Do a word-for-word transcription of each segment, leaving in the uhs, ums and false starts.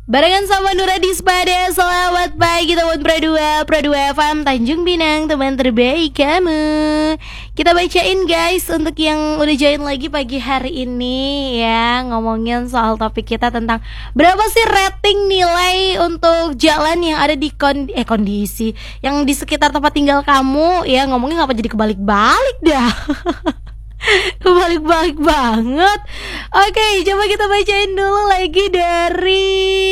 Barengan sama Nura Dispada. Selamat pagi teman Pro dua Pro dua F M Tanjung Pinang, teman terbaik kamu. Kita bacain guys untuk yang udah join lagi pagi hari ini ya, ngomongin soal topik kita tentang berapa sih rating nilai untuk jalan yang ada di kondi- eh, kondisi yang di sekitar tempat tinggal kamu ya. Ngomongin ngapa jadi kebalik-balik dah. Kebalik-balik banget. Oke, coba kita bacain dulu lagi dari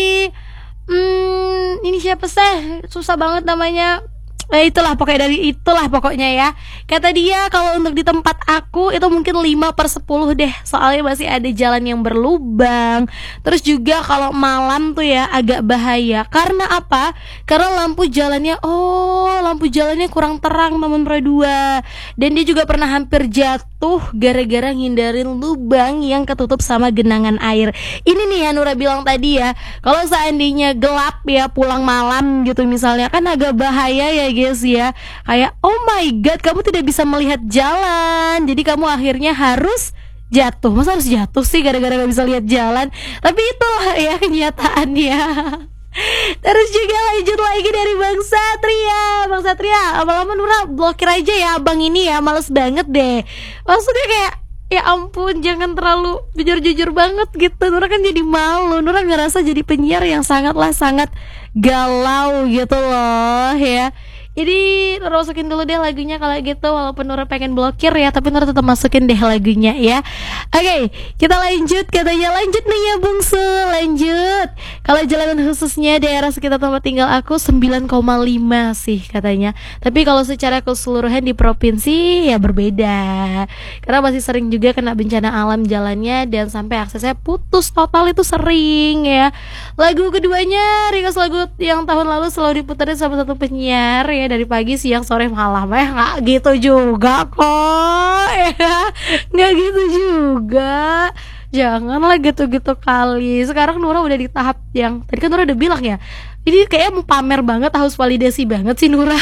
hmm, ini siapa sih? Susah banget namanya. Eh, itulah pokoknya dari itulah pokoknya ya. Kata dia kalau untuk di tempat aku itu mungkin lima per sepuluh deh. Soalnya masih ada jalan yang berlubang. Terus juga kalau malam tuh ya agak bahaya. Karena apa? Karena lampu jalannya oh lampu jalannya kurang terang teman Pro dua. Dan dia juga pernah hampir jatuh gara-gara ngindarin lubang yang ketutup sama genangan air. Ini nih ya Nura bilang tadi ya, kalau seandainya gelap ya pulang malam gitu misalnya, kan agak bahaya ya guys ya. Kayak oh my god, kamu tidak bisa melihat jalan, jadi kamu akhirnya harus jatuh. Masa harus jatuh sih gara-gara gak bisa lihat jalan? Tapi itulah ya kenyataannya. Terus juga lanjut lagi dari Bang Satria. Bang Satria, lama-lama Nura blokir aja ya abang ini ya, males banget deh. Maksudnya kayak ya ampun, jangan terlalu jujur-jujur banget gitu. Nura kan jadi malu. Nura ngerasa jadi penyiar yang sangatlah sangat galau gitu loh ya. Jadi Nura masukin dulu deh lagunya kalau gitu. Walaupun Nura pengen blokir ya, tapi Nura tetap masukin deh lagunya ya. Oke, kita lanjut. Katanya lanjut nih ya bungsu, lanjut. Kalau jalanan khususnya daerah sekitar tempat tinggal aku sembilan koma lima sih katanya. Tapi kalau secara keseluruhan di provinsi ya berbeda. Karena masih sering juga kena bencana alam jalannya, dan sampai aksesnya putus total itu sering ya. Lagu keduanya request lagu yang tahun lalu selalu diputerin sama satu penyiar ya, dari pagi, siang, sore, malam. Eh nggak gitu juga kok ya, nggak gitu juga. Janganlah gitu-gitu kali. Sekarang Nura udah di tahap yang tadi kan Nura udah bilang ya, ini kayaknya mau pamer banget, harus validasi banget sih Nura.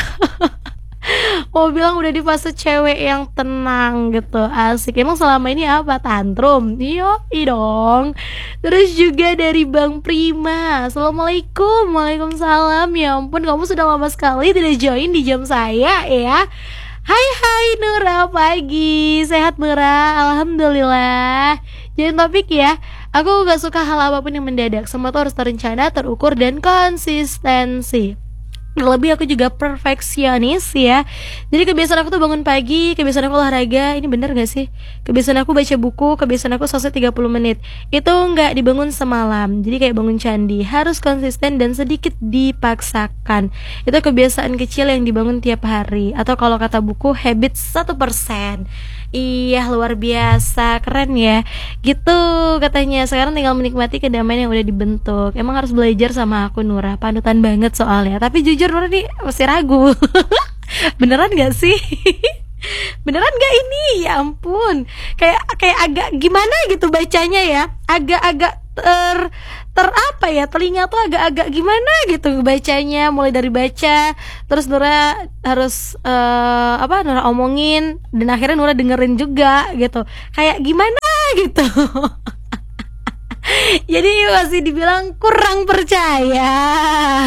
Mau bilang udah di fase cewek yang tenang gitu. Asik. Emang selama ini apa? Tantrum? Yoi dong. Terus juga dari Bang Prima. Assalamualaikum. Waalaikumsalam. Ya ampun, kamu sudah lama sekali tidak join di jam saya ya. Hai hai Nura, pagi. Sehat Nura? Alhamdulillah. Jadi topik ya, aku gak suka hal apapun yang mendadak. Semua tuh harus terencana, terukur, dan konsistensi. Lebih aku juga perfeksionis ya. Jadi kebiasaan aku tuh bangun pagi, kebiasaan aku olahraga. Ini bener gak sih? Kebiasaan aku baca buku, kebiasaan aku selesai tiga puluh menit. Itu gak dibangun semalam. Jadi kayak bangun candi, harus konsisten dan sedikit dipaksakan. Itu kebiasaan kecil yang dibangun tiap hari. Atau kalau kata buku, habit satu persen. Iya, luar biasa, keren ya. Gitu katanya. Sekarang tinggal menikmati kedamaian yang udah dibentuk. Emang harus belajar sama aku Nura, panutan banget soalnya. Tapi jujur Nura nih masih ragu. Beneran gak sih? Beneran gak ini? Ya ampun, kayak kayak agak gimana gitu bacanya ya. Agak-agak ter ter apa ya, telinga tuh agak-agak gimana gitu bacanya. Mulai dari baca, terus Nura harus uh, apa Nura omongin, dan akhirnya Nura dengerin juga gitu. Kayak gimana gitu. Jadi masih dibilang kurang percaya.